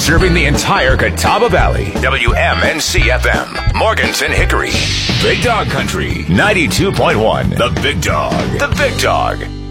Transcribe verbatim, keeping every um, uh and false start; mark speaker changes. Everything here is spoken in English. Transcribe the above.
Speaker 1: Serving the entire Catawba Valley. W M N C F M. Morganton Hickory. Big Dog Country. ninety-two point one. The Big Dog. The Big Dog.